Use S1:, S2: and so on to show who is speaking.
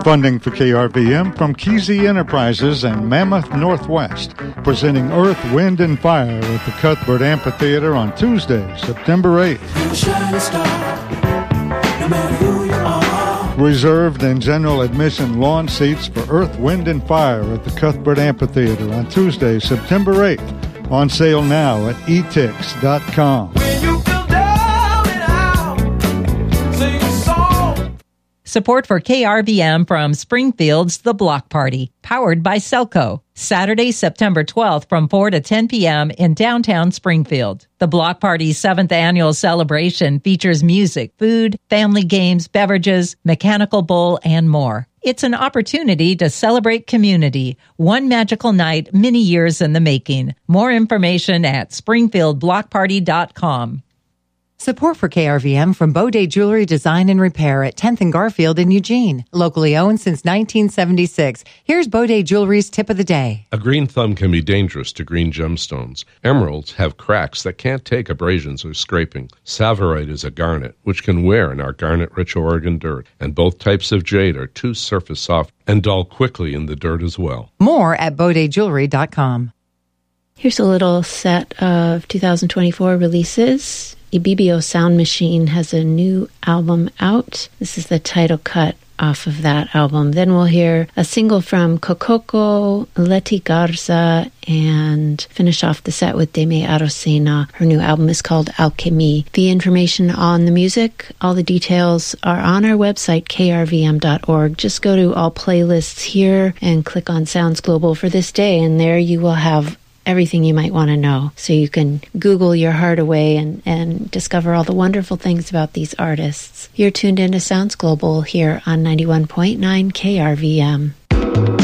S1: Funding for KRVM from Kesey Enterprises and Mammoth Northwest, presenting Earth, Wind, and Fire at the Cuthbert Amphitheater on Tuesday, September 8th. Reserved and general admission lawn seats for Earth, Wind, and Fire at the Cuthbert Amphitheater on Tuesday, September 8th. On sale now at etix.com.
S2: Support for KRVM from Springfield's The Block Party, powered by Selco. Saturday, September 12th from 4 to 10 p.m. in downtown Springfield. The Block Party's 7th annual celebration features music, food, family games, beverages, mechanical bull, and more. It's an opportunity to celebrate community. One magical night, many years in the making. More information at springfieldblockparty.com.
S3: Support for KRVM from Baudet Jewelry Design and Repair at 10th and Garfield in Eugene. Locally owned since 1976. Here's Baudet Jewelry's tip of the day.
S4: A green thumb can be dangerous to green gemstones. Emeralds have cracks that can't take abrasions or scraping. Savorite is a garnet, which can wear in our garnet-rich Oregon dirt. And both types of jade are too surface soft and dull quickly in the dirt as well.
S3: More at BaudetJewelry.com.
S5: Here's a little set of 2024 releases. Ibibio Sound Machine has a new album out. This is the title cut off of that album. Then we'll hear a single from Kokoko, Leti Garza, and finish off the set with Deme Arocena. Her new album is called Alchemy. The information on the music, all the details are on our website, krvm.org. Just go to all playlists here and click on Sounds Global for this day, and there you will have everything you might want to know. So you can Google your heart away and discover all the wonderful things about these artists. You're tuned into Sounds Global here on 91.9 KRVM.